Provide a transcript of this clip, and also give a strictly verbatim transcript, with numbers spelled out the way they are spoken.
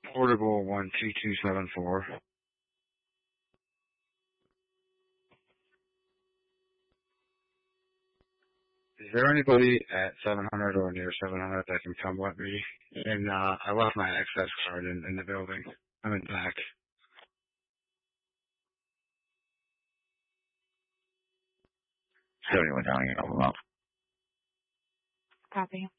Portable one two two seven four. Is there anybody at seven hundred or near seven hundred that can come with me? And uh, I left my access card in, in the building. I'm in back. seventy-one down here, over up. Copy.